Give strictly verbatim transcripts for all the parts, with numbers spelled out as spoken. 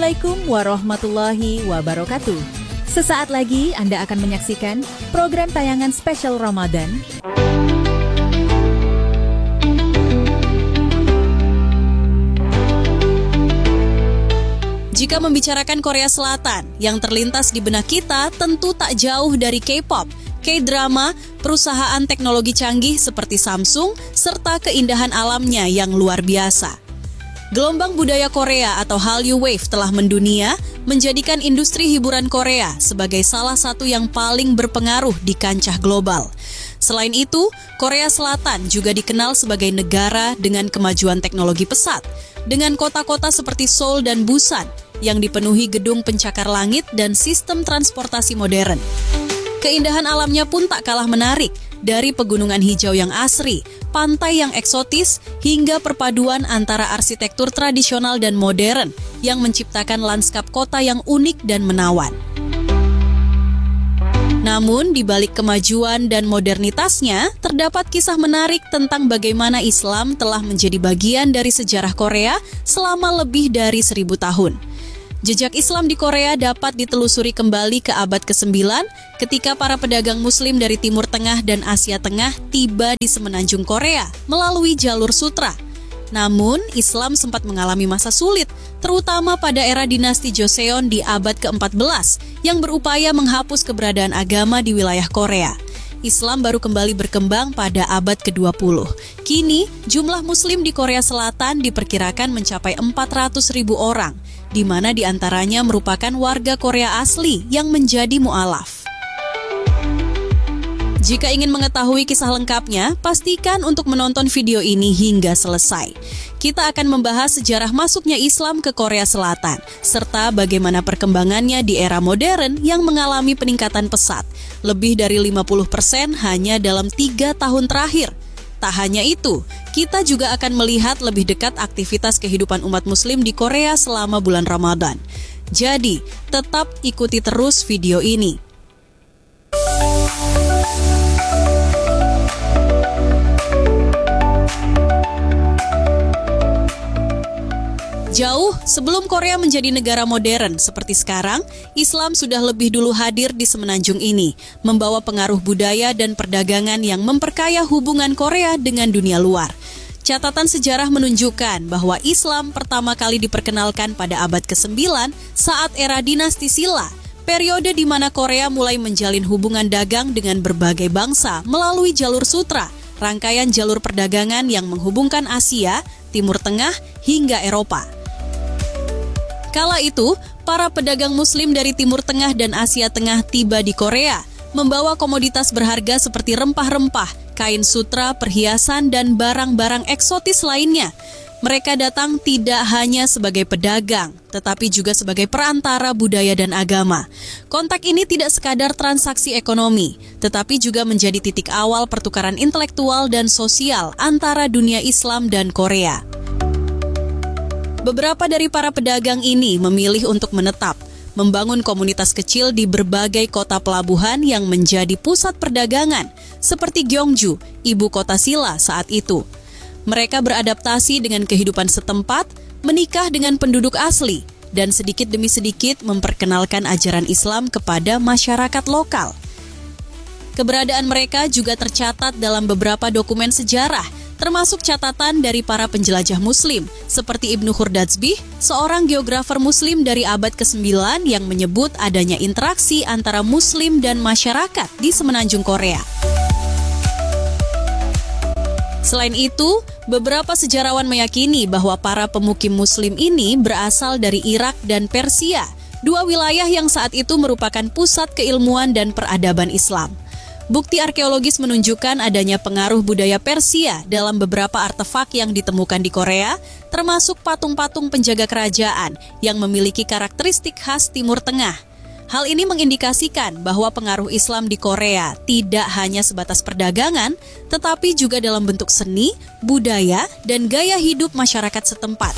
Assalamualaikum warahmatullahi wabarakatuh. Sesaat lagi Anda akan menyaksikan program tayangan spesial Ramadan. Jika membicarakan Korea Selatan, yang terlintas di benak kita tentu tak jauh dari K-pop, K-drama, perusahaan teknologi canggih seperti Samsung, serta keindahan alamnya yang luar biasa. Gelombang budaya Korea atau Hallyu Wave telah mendunia, menjadikan industri hiburan Korea sebagai salah satu yang paling berpengaruh di kancah global. Selain itu, Korea Selatan juga dikenal sebagai negara dengan kemajuan teknologi pesat, dengan kota-kota seperti Seoul dan Busan yang dipenuhi gedung pencakar langit dan sistem transportasi modern. Keindahan alamnya pun tak kalah menarik, dari pegunungan hijau yang asri, pantai yang eksotis, hingga perpaduan antara arsitektur tradisional dan modern yang menciptakan lanskap kota yang unik dan menawan. Namun, di balik kemajuan dan modernitasnya, terdapat kisah menarik tentang bagaimana Islam telah menjadi bagian dari sejarah Korea selama lebih dari seribu tahun. Jejak Islam di Korea dapat ditelusuri kembali ke abad kesembilan ketika para pedagang Muslim dari Timur Tengah dan Asia Tengah tiba di semenanjung Korea melalui jalur sutra. Namun, Islam sempat mengalami masa sulit, terutama pada era dinasti Joseon di abad keempat belas yang berupaya menghapus keberadaan agama di wilayah Korea. Islam baru kembali berkembang pada abad kedua puluh. Kini, jumlah Muslim di Korea Selatan diperkirakan mencapai empat ratus ribu orang, di mana diantaranya merupakan warga Korea asli yang menjadi mu'alaf. Jika ingin mengetahui kisah lengkapnya, pastikan untuk menonton video ini hingga selesai. Kita akan membahas sejarah masuknya Islam ke Korea Selatan, serta bagaimana perkembangannya di era modern yang mengalami peningkatan pesat, lebih dari lima puluh persen hanya dalam tiga tahun terakhir. Tak hanya itu, kita juga akan melihat lebih dekat aktivitas kehidupan umat Muslim di Korea selama bulan Ramadan. Jadi, tetap ikuti terus video ini. Jauh sebelum Korea menjadi negara modern seperti sekarang, Islam sudah lebih dulu hadir di semenanjung ini, membawa pengaruh budaya dan perdagangan yang memperkaya hubungan Korea dengan dunia luar. Catatan sejarah menunjukkan bahwa Islam pertama kali diperkenalkan pada abad kesembilan saat era dinasti Silla, periode di mana Korea mulai menjalin hubungan dagang dengan berbagai bangsa melalui jalur sutra, rangkaian jalur perdagangan yang menghubungkan Asia, Timur Tengah, hingga Eropa. Kala itu, para pedagang Muslim dari Timur Tengah dan Asia Tengah tiba di Korea, membawa komoditas berharga seperti rempah-rempah, kain sutra, perhiasan, dan barang-barang eksotis lainnya. Mereka datang tidak hanya sebagai pedagang, tetapi juga sebagai perantara budaya dan agama. Kontak ini tidak sekadar transaksi ekonomi, tetapi juga menjadi titik awal pertukaran intelektual dan sosial antara dunia Islam dan Korea. Beberapa dari para pedagang ini memilih untuk menetap, membangun komunitas kecil di berbagai kota pelabuhan yang menjadi pusat perdagangan, seperti Gyeongju, ibu kota Silla saat itu. Mereka beradaptasi dengan kehidupan setempat, menikah dengan penduduk asli, dan sedikit demi sedikit memperkenalkan ajaran Islam kepada masyarakat lokal. Keberadaan mereka juga tercatat dalam beberapa dokumen sejarah, termasuk catatan dari para penjelajah Muslim, seperti Ibnu Khurdatsbih, seorang geografer Muslim dari abad kesembilan yang menyebut adanya interaksi antara Muslim dan masyarakat di semenanjung Korea. Selain itu, beberapa sejarawan meyakini bahwa para pemukim Muslim ini berasal dari Irak dan Persia, dua wilayah yang saat itu merupakan pusat keilmuan dan peradaban Islam. Bukti arkeologis menunjukkan adanya pengaruh budaya Persia dalam beberapa artefak yang ditemukan di Korea, termasuk patung-patung penjaga kerajaan yang memiliki karakteristik khas Timur Tengah. Hal ini mengindikasikan bahwa pengaruh Islam di Korea tidak hanya sebatas perdagangan, tetapi juga dalam bentuk seni, budaya, dan gaya hidup masyarakat setempat.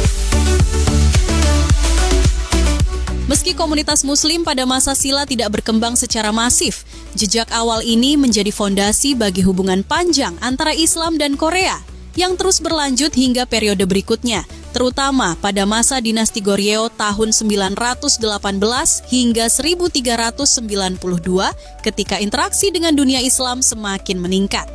Meski komunitas Muslim pada masa Silla tidak berkembang secara masif, jejak awal ini menjadi fondasi bagi hubungan panjang antara Islam dan Korea. yang terus berlanjut hingga periode berikutnya, terutama pada masa dinasti Goryeo tahun sembilan ratus delapan belas hingga seribu tiga ratus sembilan puluh dua ketika interaksi dengan dunia Islam semakin meningkat.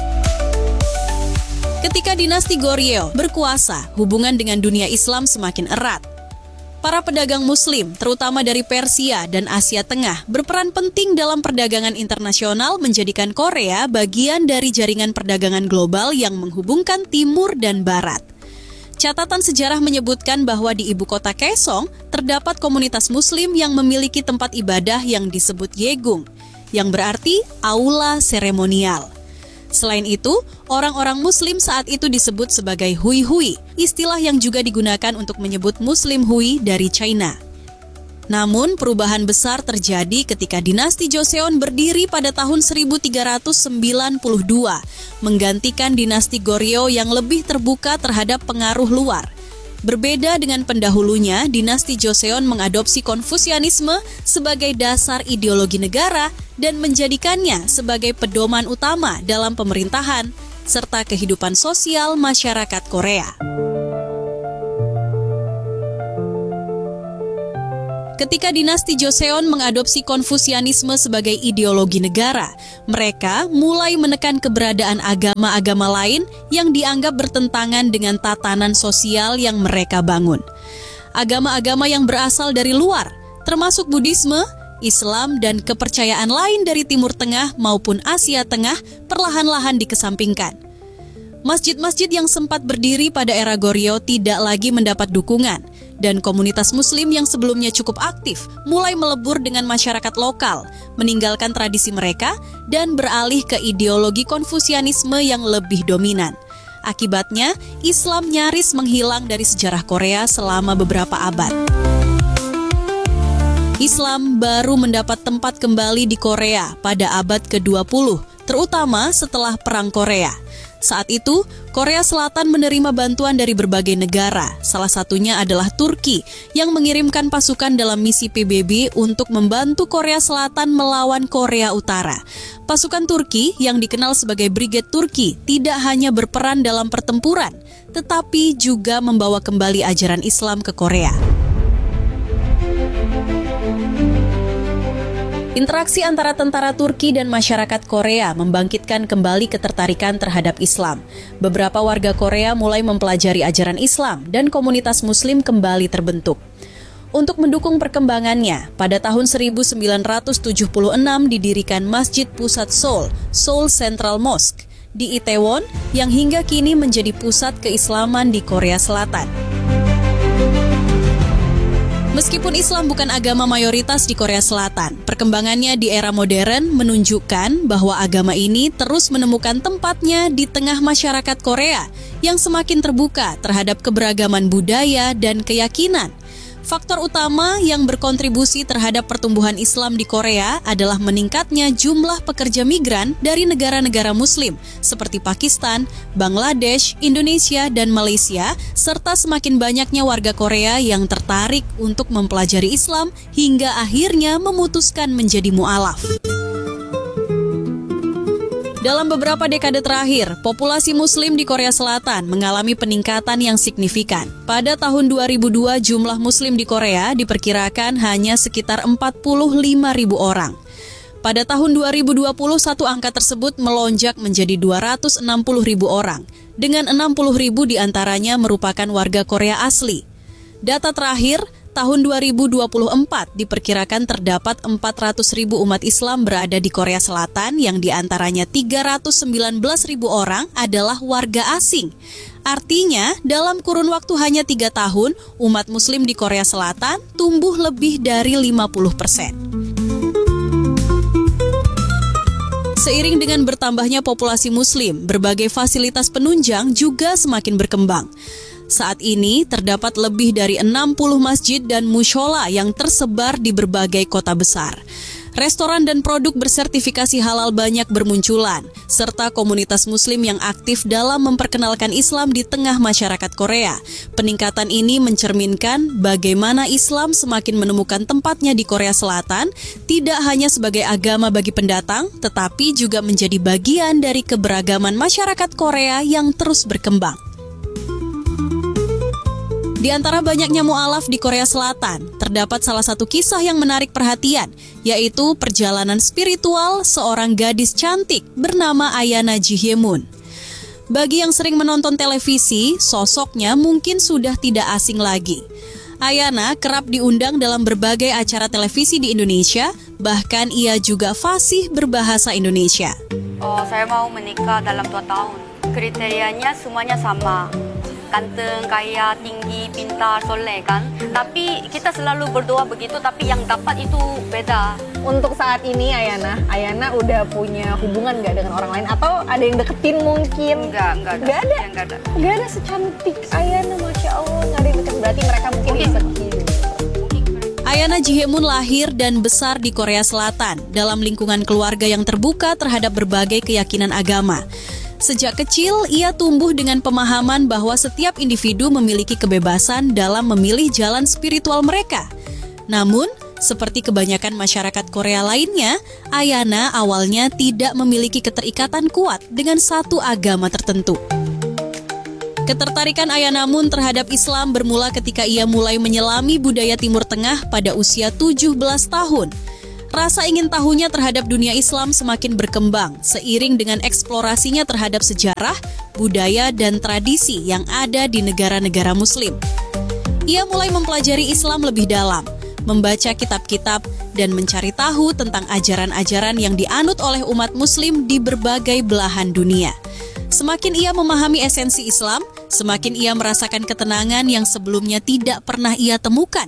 Ketika dinasti Goryeo berkuasa, hubungan dengan dunia Islam semakin erat. Para pedagang Muslim, terutama dari Persia dan Asia Tengah, berperan penting dalam perdagangan internasional menjadikan Korea bagian dari jaringan perdagangan global yang menghubungkan Timur dan Barat. Catatan sejarah menyebutkan bahwa di ibu kota Kaesong terdapat komunitas Muslim yang memiliki tempat ibadah yang disebut Yegung, yang berarti aula seremonial. Selain itu, orang-orang Muslim saat itu disebut sebagai Hui-Hui, istilah yang juga digunakan untuk menyebut Muslim Hui dari China. Namun, perubahan besar terjadi ketika dinasti Joseon berdiri pada tahun seribu tiga ratus sembilan puluh dua, menggantikan dinasti Goryeo yang lebih terbuka terhadap pengaruh luar. Berbeda dengan pendahulunya, dinasti Joseon mengadopsi Konfusianisme sebagai dasar ideologi negara dan menjadikannya sebagai pedoman utama dalam pemerintahan serta kehidupan sosial masyarakat Korea. Ketika dinasti Joseon mengadopsi Konfusianisme sebagai ideologi negara, mereka mulai menekan keberadaan agama-agama lain yang dianggap bertentangan dengan tatanan sosial yang mereka bangun. Agama-agama yang berasal dari luar, termasuk Buddhisme, Islam, dan kepercayaan lain dari Timur Tengah maupun Asia Tengah perlahan-lahan dikesampingkan. Masjid-masjid yang sempat berdiri pada era Goryeo tidak lagi mendapat dukungan, dan komunitas Muslim yang sebelumnya cukup aktif mulai melebur dengan masyarakat lokal, meninggalkan tradisi mereka dan beralih ke ideologi Konfusianisme yang lebih dominan. Akibatnya, Islam nyaris menghilang dari sejarah Korea selama beberapa abad. Islam baru mendapat tempat kembali di Korea pada abad kedua puluh, terutama setelah Perang Korea. Saat itu, Korea Selatan menerima bantuan dari berbagai negara, salah satunya adalah Turki, yang mengirimkan pasukan dalam misi P B B untuk membantu Korea Selatan melawan Korea Utara. Pasukan Turki, yang dikenal sebagai Brigade Turki, tidak hanya berperan dalam pertempuran, tetapi juga membawa kembali ajaran Islam ke Korea. Interaksi antara tentara Turki dan masyarakat Korea membangkitkan kembali ketertarikan terhadap Islam. Beberapa warga Korea mulai mempelajari ajaran Islam dan komunitas Muslim kembali terbentuk. Untuk mendukung perkembangannya, pada tahun seribu sembilan ratus tujuh puluh enam didirikan Masjid Pusat Seoul, Seoul Central Mosque, di Itaewon yang hingga kini menjadi pusat keislaman di Korea Selatan. Meskipun Islam bukan agama mayoritas di Korea Selatan, perkembangannya di era modern menunjukkan bahwa agama ini terus menemukan tempatnya di tengah masyarakat Korea yang semakin terbuka terhadap keberagaman budaya dan keyakinan. Faktor utama yang berkontribusi terhadap pertumbuhan Islam di Korea adalah meningkatnya jumlah pekerja migran dari negara-negara Muslim seperti Pakistan, Bangladesh, Indonesia, dan Malaysia, serta semakin banyaknya warga Korea yang tertarik untuk mempelajari Islam hingga akhirnya memutuskan menjadi mu'alaf. Dalam beberapa dekade terakhir, populasi Muslim di Korea Selatan mengalami peningkatan yang signifikan. Pada tahun dua ribu dua, jumlah Muslim di Korea diperkirakan hanya sekitar empat puluh lima ribu orang. Pada tahun dua ribu dua puluh satu, angka tersebut melonjak menjadi dua ratus enam puluh ribu orang, dengan enam puluh ribu diantaranya merupakan warga Korea asli. Data terakhir, tahun dua ribu dua puluh empat diperkirakan terdapat empat ratus ribu umat Islam berada di Korea Selatan yang diantaranya tiga ratus sembilan belas ribu orang adalah warga asing. Artinya, dalam kurun waktu hanya tiga tahun, umat Muslim di Korea Selatan tumbuh lebih dari lima puluh persen. Seiring dengan bertambahnya populasi Muslim, berbagai fasilitas penunjang juga semakin berkembang. Saat ini terdapat lebih dari enam puluh masjid dan mushola yang tersebar di berbagai kota besar. Restoran dan produk bersertifikasi halal banyak bermunculan, serta komunitas muslim yang aktif dalam memperkenalkan Islam di tengah masyarakat Korea. Peningkatan ini mencerminkan bagaimana Islam semakin menemukan tempatnya di Korea Selatan, tidak hanya sebagai agama bagi pendatang, tetapi juga menjadi bagian dari keberagaman masyarakat Korea yang terus berkembang. Di antara banyaknya mu'alaf di Korea Selatan, terdapat salah satu kisah yang menarik perhatian, yaitu perjalanan spiritual seorang gadis cantik bernama Ayana Ji Hye-moon. Bagi yang sering menonton televisi, sosoknya mungkin sudah tidak asing lagi. Ayana kerap diundang dalam berbagai acara televisi di Indonesia, bahkan ia juga fasih berbahasa Indonesia. Oh, saya mau menikah dalam dua tahun. Kriterianya semuanya sama. Ganteng, kaya, tinggi, pintar, soleh kan. Tapi kita selalu berdoa begitu, tapi yang dapat itu beda. Untuk saat ini Ayana, Ayana udah punya hubungan nggak dengan orang lain? Atau ada yang deketin mungkin? Enggak, enggak ada. Nggak ada? Enggak ada. Nggak ada secantik Ayana, Masya Allah. Nggak ada yang deket, berarti mereka mungkin Mungkin. insecure. Ayana Ji Hye-moon lahir dan besar di Korea Selatan dalam lingkungan keluarga yang terbuka terhadap berbagai keyakinan agama. Sejak kecil, ia tumbuh dengan pemahaman bahwa setiap individu memiliki kebebasan dalam memilih jalan spiritual mereka. Namun, seperti kebanyakan masyarakat Korea lainnya, Ayana awalnya tidak memiliki keterikatan kuat dengan satu agama tertentu. Ketertarikan Ayana Moon terhadap Islam bermula ketika ia mulai menyelami budaya Timur Tengah pada usia tujuh belas tahun. Rasa ingin tahunya terhadap dunia Islam semakin berkembang seiring dengan eksplorasinya terhadap sejarah, budaya, dan tradisi yang ada di negara-negara Muslim. Ia mulai mempelajari Islam lebih dalam, membaca kitab-kitab, dan mencari tahu tentang ajaran-ajaran yang dianut oleh umat Muslim di berbagai belahan dunia. Semakin ia memahami esensi Islam, semakin ia merasakan ketenangan yang sebelumnya tidak pernah ia temukan.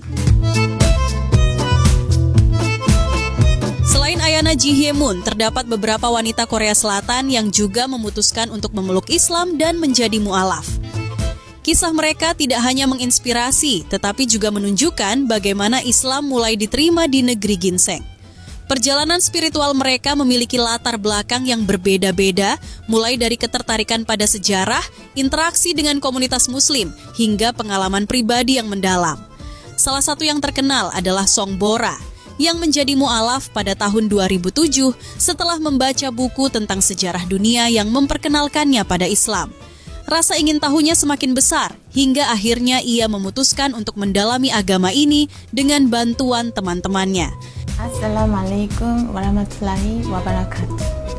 Selain Ayana Ji Hye-moon, terdapat beberapa wanita Korea Selatan yang juga memutuskan untuk memeluk Islam dan menjadi mu'alaf. Kisah mereka tidak hanya menginspirasi, tetapi juga menunjukkan bagaimana Islam mulai diterima di negeri ginseng. Perjalanan spiritual mereka memiliki latar belakang yang berbeda-beda, mulai dari ketertarikan pada sejarah, interaksi dengan komunitas Muslim, hingga pengalaman pribadi yang mendalam. Salah satu yang terkenal adalah Song Bora, yang menjadi mu'alaf pada tahun dua ribu tujuh setelah membaca buku tentang sejarah dunia yang memperkenalkannya pada Islam. Rasa ingin tahunya semakin besar, hingga akhirnya ia memutuskan untuk mendalami agama ini dengan bantuan teman-temannya. Assalamualaikum warahmatullahi wabarakatuh.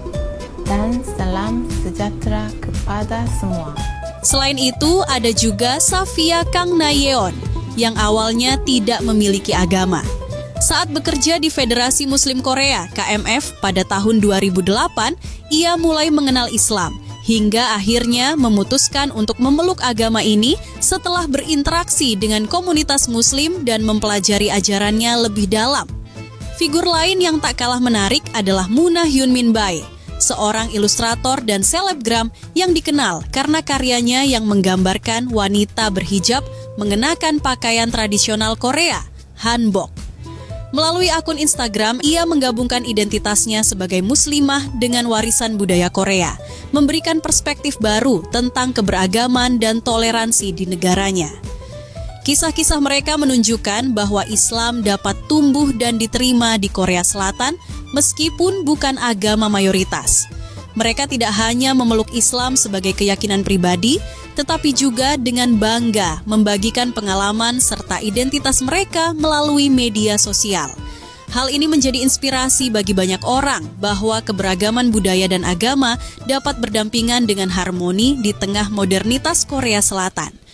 Dan salam sejahtera kepada semua. Selain itu, ada juga Safia Kang Na-yeon yang awalnya tidak memiliki agama. Saat bekerja di Federasi Muslim Korea (K M F) pada tahun dua ribu delapan, ia mulai mengenal Islam, hingga akhirnya memutuskan untuk memeluk agama ini setelah berinteraksi dengan komunitas Muslim dan mempelajari ajarannya lebih dalam. Figur lain yang tak kalah menarik adalah Moona Hyun-min Bae, seorang ilustrator dan selebgram yang dikenal karena karyanya yang menggambarkan wanita berhijab mengenakan pakaian tradisional Korea, hanbok. Melalui akun Instagram, ia menggabungkan identitasnya sebagai muslimah dengan warisan budaya Korea, memberikan perspektif baru tentang keberagaman dan toleransi di negaranya. Kisah-kisah mereka menunjukkan bahwa Islam dapat tumbuh dan diterima di Korea Selatan meskipun bukan agama mayoritas. Mereka tidak hanya memeluk Islam sebagai keyakinan pribadi, tetapi juga dengan bangga membagikan pengalaman serta identitas mereka melalui media sosial. Hal ini menjadi inspirasi bagi banyak orang bahwa keberagaman budaya dan agama dapat berdampingan dengan harmoni di tengah modernitas Korea Selatan.